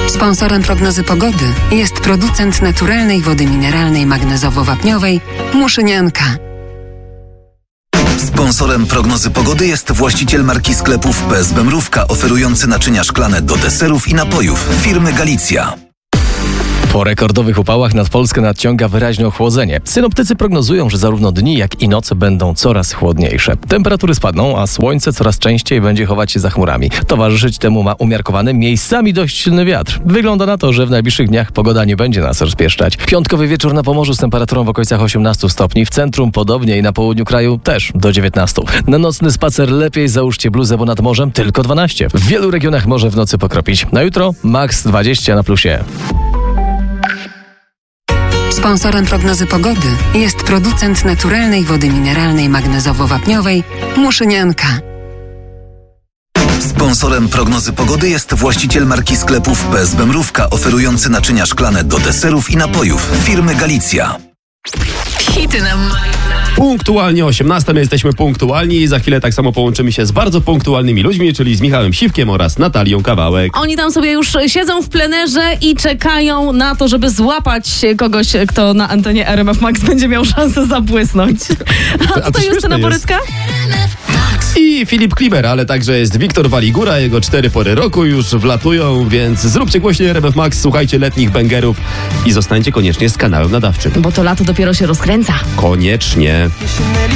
Sponsorem prognozy pogody jest producent naturalnej wody mineralnej magnezowo-wapniowej Muszynianka. Sponsorem prognozy pogody jest właściciel marki sklepów PSB Mrówka, oferujący naczynia szklane do deserów i napojów firmy Galicja. Po rekordowych upałach nad Polskę nadciąga wyraźne ochłodzenie. Synoptycy prognozują, że zarówno dni, jak i noce będą coraz chłodniejsze. Temperatury spadną, a słońce coraz częściej będzie chować się za chmurami. Towarzyszyć temu ma umiarkowany, miejscami dość silny wiatr. Wygląda na to, że w najbliższych dniach pogoda nie będzie nas rozpieszczać. Piątkowy wieczór na Pomorzu z temperaturą w okolicach 18 stopni, w centrum podobnie i na południu kraju też do 19. Na nocny spacer lepiej załóżcie bluzę, bo nad morzem tylko 12. W wielu regionach może w nocy pokropić. Na jutro max 20 na plusie. Sponsorem prognozy pogody jest producent naturalnej wody mineralnej magnezowo-wapniowej Muszynianka. Sponsorem prognozy pogody jest właściciel marki sklepów PSB Mrówka, oferujący naczynia szklane do deserów i napojów firmy Galicja. Hity na Punktualnie 18. My jesteśmy punktualni i za chwilę tak samo połączymy się z bardzo punktualnymi ludźmi, czyli z Michałem Siwkiem oraz Natalią Kawałek. Oni tam sobie już siedzą w plenerze i czekają na to, żeby złapać kogoś, kto na antenie RMF Max będzie miał szansę zabłysnąć. A tutaj Justyna Borycka? I Filip Kliber, ale także jest Wiktor Waligura, jego 4 pory roku już wlatują, więc zróbcie głośniej RMF Max, słuchajcie letnich bangerów i zostańcie koniecznie z kanałem nadawczym. Bo to lato dopiero się rozkręca. Koniecznie.